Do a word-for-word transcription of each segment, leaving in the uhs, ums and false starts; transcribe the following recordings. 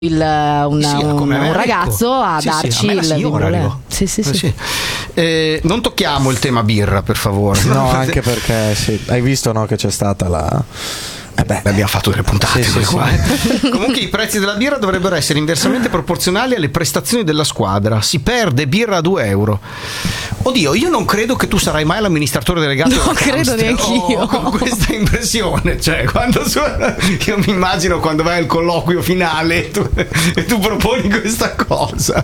Il, una, sì, un, un ragazzo a sì, darci sì, a il vino. Sì, sì, sì. sì. Eh, non tocchiamo il tema birra, per favore. No, anche perché sì, hai visto, no, che c'è stata la Eh beh, abbiamo fatto delle puntate sì, sì, qua, sì. eh. Comunque i prezzi della birra dovrebbero essere inversamente proporzionali alle prestazioni della squadra. Si perde birra a due euro. Oddio, io non credo che tu sarai mai l'amministratore delegato. Non credo neanch'io. Ho con questa impressione, cioè quando su... io mi immagino quando vai al colloquio finale e tu, e tu proponi questa cosa.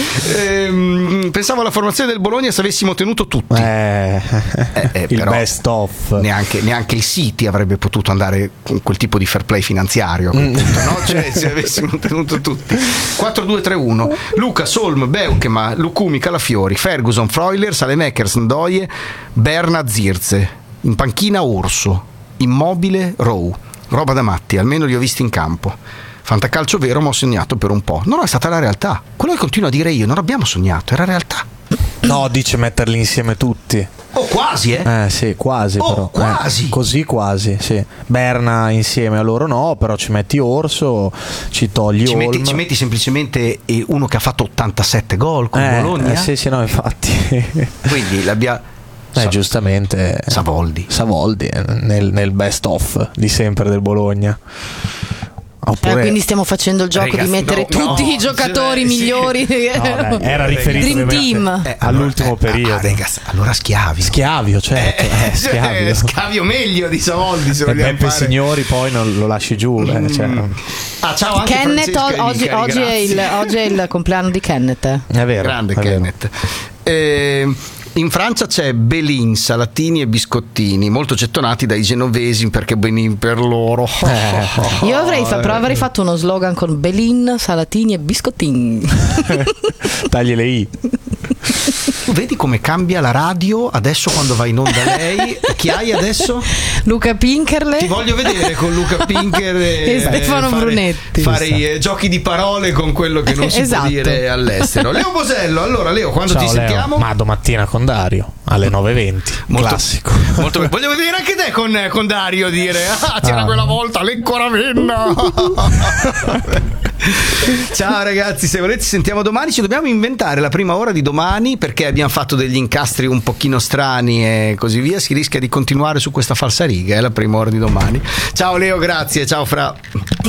Ehm, pensavo alla formazione del Bologna se avessimo tenuto tutti. Eh, eh, eh, il però best of. Neanche, neanche il City avrebbe potuto andare con quel tipo di fair play finanziario, mm. punto, no? Cioè, se avessimo tenuto tutti. Quattro due tre uno. Luca, Solm, Beukema, Lucumi, Calafiori, Ferguson, Freuler, Saelemaekers, Ndoye, Berna, Zirze. In panchina Orso, Immobile, Rowe. Roba da matti, almeno li ho visti in campo. Fantacalcio vero, ma ho sognato per un po'. No, no, è stata la realtà. Quello che continuo a dire io, non abbiamo sognato, era realtà. No, dice metterli insieme tutti. Oh, quasi, eh? Eh sì, quasi oh, però. quasi. Eh, così quasi, sì. Berna insieme a loro no, però ci metti Orso, ci togli ci Olm. metti, ci metti semplicemente uno che ha fatto ottantasette gol con eh, Bologna. Eh, sì, sì, no, infatti. Quindi l'abbiamo... Eh, giustamente Savoldi. Savoldi nel, nel best of di sempre del Bologna. Oppure... Eh, quindi stiamo facendo il gioco Ragazzi, di mettere no, tutti no, i giocatori sì, migliori. Sì. No, dai, era riferito Dream Team eh, all'ultimo eh, periodo. Ah, ragazzi, allora Schiavio. Schiavio, certo. Eh, eh, Schiavio. Eh, Schiavio meglio di Savoldi, se e vogliamo Beppe fare. Signori poi non lo lasci giù. Mm. Eh, cioè. Ah, ciao anche Kenneth, Francesca oggi, Licari, oggi, è il, oggi è il compleanno di Kenneth. È vero. Grande è Kenneth. Eh, in Francia c'è Belin, salatini e biscottini, molto gettonati dai genovesi perché Belin per loro. Eh. Io avrei, fa, però avrei fatto uno slogan con Belin, salatini e biscottini. Tagli le i. Vedi come cambia la radio adesso quando va in onda lei? Chi hai adesso? Luca Pinkerle. Ti voglio vedere con Luca Pinker e, e Stefano fare, Brunetti. Fare i eh, giochi di parole con quello che non si esatto. può dire all'estero. Leo Bosello, allora Leo, quando Ciao, ti Leo. sentiamo? Ma domattina con Dario alle nove e venti. Molto, classico. Molto voglio vedere anche te con, con Dario dire ah c'era ah. quella volta Lecco Ravenna. Ciao ragazzi, se volete ci sentiamo domani. Ci dobbiamo inventare la prima ora di domani perché abbiamo fatto degli incastri un pochino strani e così via. Si rischia di continuare su questa falsariga, è eh, la prima ora di domani. Ciao Leo, grazie, ciao Fra.